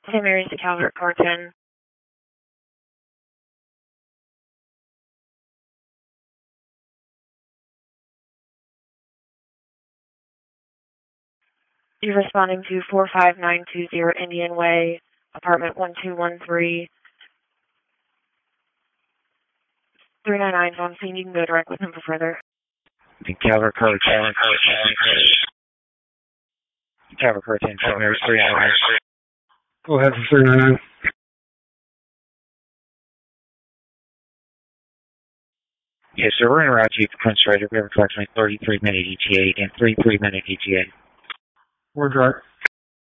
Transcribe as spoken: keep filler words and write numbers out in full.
Saint Mary's to Calvert, car ten. You're responding to four five nine two zero Indian Way, apartment one two one three. three nine nine is on scene. You can go direct with him for further. Calvert, car ten. Calvert, car ten, Saint Mary's three nine nine. Go ahead for three nine nine. Yes, sir. We're in route G for Prince Trader. We have approximately thirty-three minute E T A and thirty-three minute E T A. We're direct.